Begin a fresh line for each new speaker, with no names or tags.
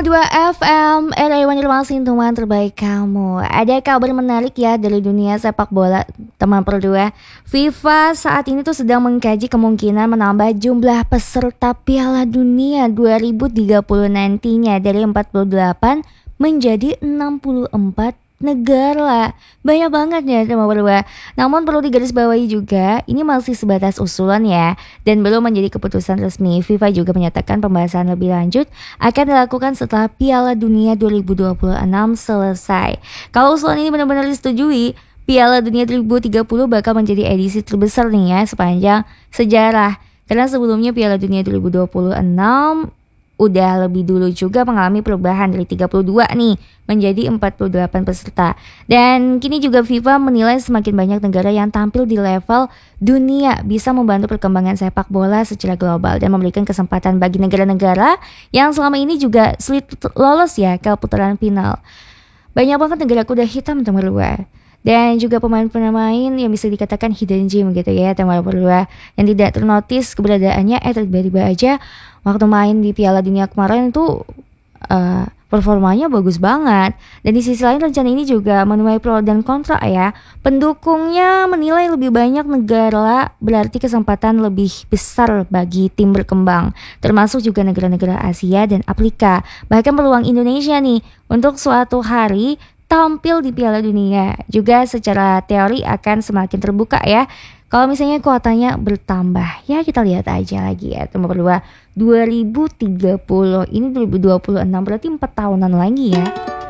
105,2 FM RAI Banjarmasin, teman terbaik kamu. Ada kabar menarik ya dari dunia sepak bola, teman berdua. FIFA saat ini tuh sedang mengkaji kemungkinan menambah jumlah peserta Piala Dunia 2030 nantinya dari 48 menjadi 64 negara. Banyak banget ya teman berdua. Namun perlu digarisbawahi juga, ini masih sebatas usulan ya, dan belum menjadi keputusan resmi. FIFA juga menyatakan pembahasan lebih lanjut akan dilakukan setelah Piala Dunia 2026 selesai. Kalau usulan ini benar-benar disetujui, Piala Dunia 2030 bakal menjadi edisi terbesar nih ya sepanjang sejarah. Karena sebelumnya Piala Dunia 2026 udah lebih dulu juga mengalami perubahan dari 32 nih menjadi 48 peserta. Dan kini juga FIFA menilai semakin banyak negara yang tampil di level dunia bisa membantu perkembangan sepak bola secara global dan memberikan kesempatan bagi negara-negara yang selama ini juga sulit lolos ya ke putaran final. Banyak banget negara kuda hitam teman luar. Dan juga pemain-pemain yang bisa dikatakan hidden gem gitu ya teman berdua, yang tidak ternotis keberadaannya tiba-tiba aja waktu main di Piala Dunia kemarin tuh performanya bagus banget. Dan di sisi lain rencana ini juga menuai pro dan kontra ya. Pendukungnya menilai lebih banyak negara berarti kesempatan lebih besar bagi tim berkembang, termasuk juga negara-negara Asia dan Afrika. Bahkan peluang Indonesia nih untuk suatu hari tampil di Piala Dunia juga secara teori akan semakin terbuka ya. Kalau misalnya kuotanya bertambah, ya kita lihat aja lagi ya. Nomor 2, 2030 ini 2026 berarti 4 tahunan lagi ya.